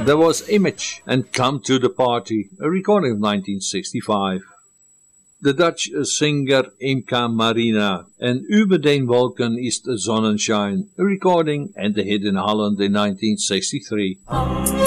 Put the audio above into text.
There was Image and Come to the Party, a recording of 1965. The Dutch singer Imka Marina and Über den Wolken ist Sonnenschein, a recording and a hit in Holland in 1963.